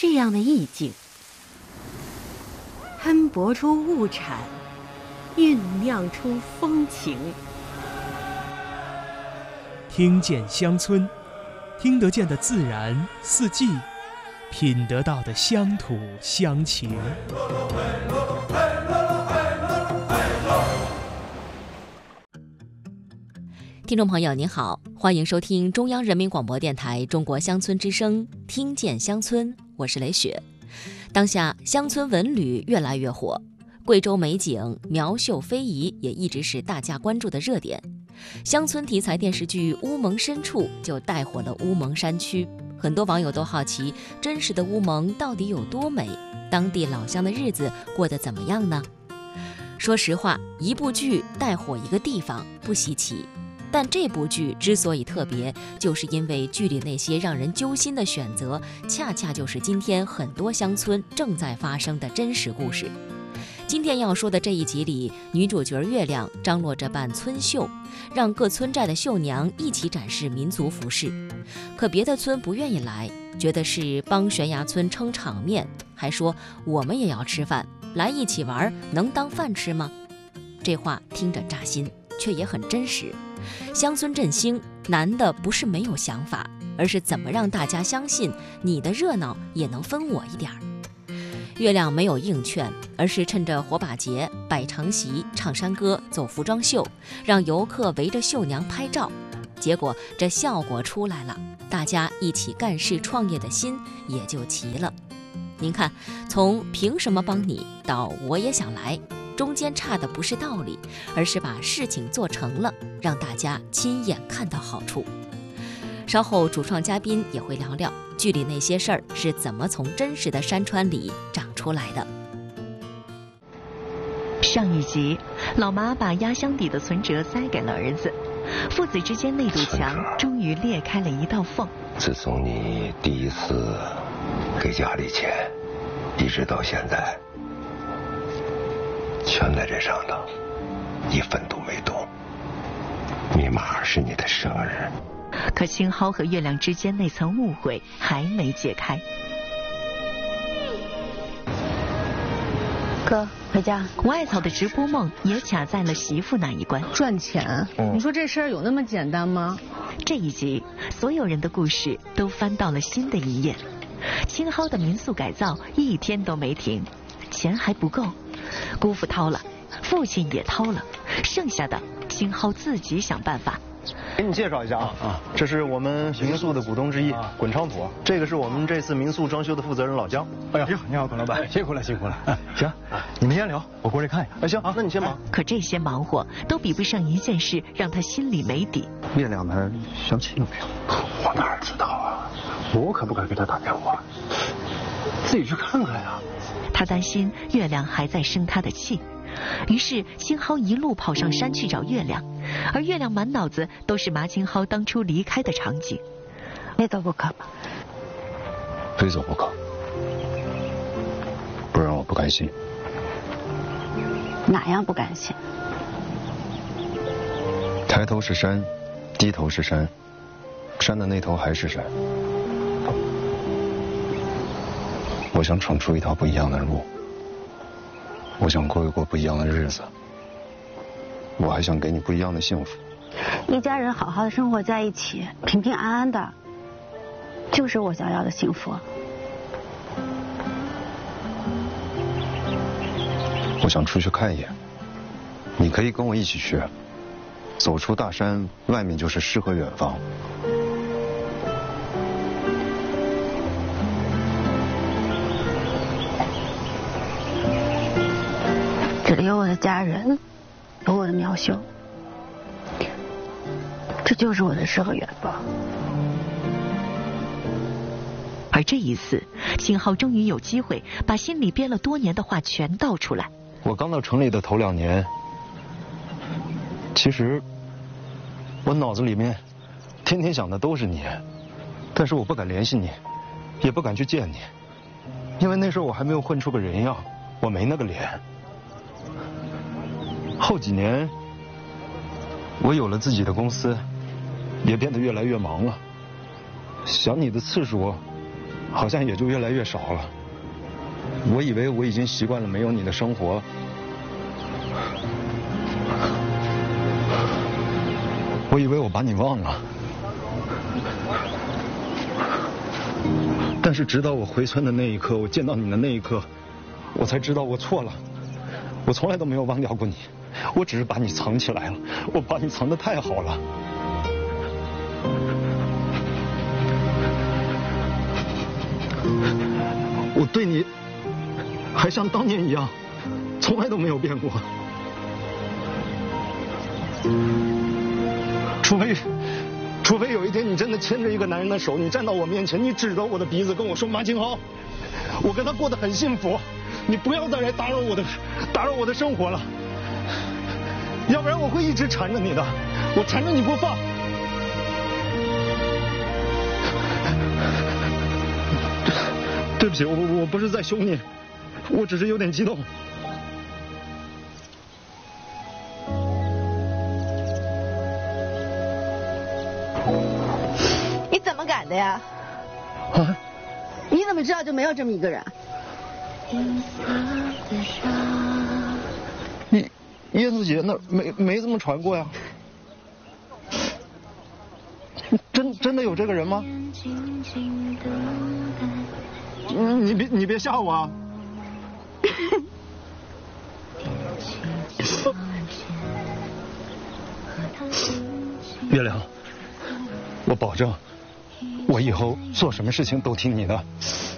这样的意境，喷薄出物产，酝酿出风情。 听见乡村，听得见的自然四季，品得到的乡土乡情。 听众朋友您好，欢迎收听中央人民广播电台中国乡村之声，听见乡村，我是雷雪。当下乡村文旅越来越火，贵州美景苗绣非遗也一直是大家关注的热点。乡村题材电视剧《乌蒙深处》就带火了乌蒙山区，很多网友都好奇，真实的乌蒙到底有多美？当地老乡的日子过得怎么样呢？说实话，一部剧带火一个地方不稀奇，但这部剧之所以特别，就是因为剧里那些让人揪心的选择，恰恰就是今天很多乡村正在发生的真实故事。今天要说的这一集里，女主角月亮张罗着办村秀，让各村寨的绣娘一起展示民族服饰。可别的村不愿意来，觉得是帮悬崖村撑场面，还说我们也要吃饭，来一起玩能当饭吃吗？这话听着扎心，却也很真实。乡村振兴难的不是没有想法，而是怎么让大家相信你的热闹也能分我一点儿。月亮没有硬劝，而是趁着火把节摆长席、唱山歌、走服装秀，让游客围着绣娘拍照。结果这效果出来了，大家一起干事创业的心也就齐了。您看，从凭什么帮你到我也想来，中间差的不是道理，而是把事情做成了，让大家亲眼看到好处。稍后主创嘉宾也会聊聊剧里那些事儿是怎么从真实的山川里长出来的。 上一集，老妈把压箱底的存折塞给了儿子，父子之间那堵墙终于裂开了一道缝。 自从你第一次给家里钱，一直到现在，全在这上头，一分都没动。密码是你的生日。 可青蒿和月亮之间那层误会还没解开。 哥，回家。 外草的直播梦也卡在了媳妇那一关。 赚钱，你说这事儿有那么简单吗？ 这一集，所有人的故事都翻到了新的一页。青蒿的民宿改造一天都没停，钱还不够，姑父掏了，父亲也掏了，剩下的青蒿自己想办法。 给你介绍一下啊，这是我们民宿的股东之一滚昌土，这个是我们这次民宿装修的负责人老姜。 哎呀，你好，滚老板，辛苦了，辛苦了。行，你们先聊，我过去看一下。 哎，行，那你先忙。 可这些忙活都比不上一件事让他心里没底。 月亮呢，相亲有没有？ 我哪知道啊， 我可不敢给他打电话，自己去看看呀。 他担心月亮还在生他的气。于是青蒿一路跑上山去找月亮，而月亮满脑子都是麻青蒿当初离开的场景。 非走不可， 非走不可，不然我不甘心。 哪样不甘心？ 抬头是山，低头是山，山的那头还是山。我想闯出一条不一样的路，我想过一过不一样的日子，我还想给你不一样的幸福。 一家人好好的生活在一起，平平安安的，就是我想要的幸福。 我想出去看一眼，你可以跟我一起去。走出大山，外面就是诗和远方。 这里有我的家人，有我的苗绣，这就是我的诗和远方。 而这一次，青蒿终于有机会把心里憋了多年的话全道出来。 我刚到城里的头2年，其实我脑子里面天天想的都是你，但是我不敢联系你，也不敢去见你，因为那时候我还没有混出个人样，我没那个脸。后几年，我有了自己的公司，也变得越来越忙了，想你的次数好像也就越来越少了。我以为我已经习惯了没有你的生活，我以为我把你忘了，但是直到我回村的那一刻，我见到你的那一刻，我才知道我错了。我从来都没有忘掉过你，我只是把你藏起来了，我把你藏得太好了。我对你还像当年一样，从来都没有变过。除非有一天你真的牵着一个男人的手，你站到我面前，你指着我的鼻子跟我说：“马景豪，我跟他过得很幸福，你不要再来打扰我的生活了，要不然我会一直缠着你的，我缠着你不放。”对不起，我不是在凶你，我只是有点激动。 你怎么改的呀？ 啊？ 你怎么知道就没有这么一个人？ 燕子姐那没这么传过呀。真的有这个人吗？你别吓我啊！月亮，我保证，我以后做什么事情都听你的。